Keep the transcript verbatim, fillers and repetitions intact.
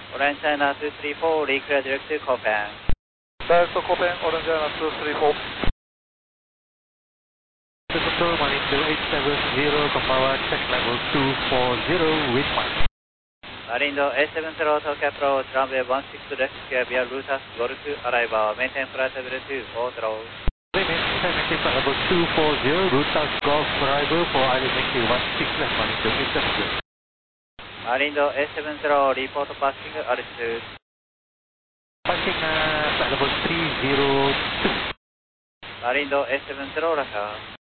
Orange China two three four, reclear direct to Copen. Direct to Copen, Orange China two three four. Control Marine two eight seven zero, Kampawa, check level two four zero, with one. Marindo eight seven zero, Tokyo approach, runway one six left, clear via Lutas, Golf arrival, maintain flight level two four zero. Maintain flight level two four zero, Lutas, Golf arrival for island making one six left, Marindo eight seven zero. Marindo eight seven zero, report passing altitude. Passing uh, flight level three zero two. Marindo eight seven zero, Russia.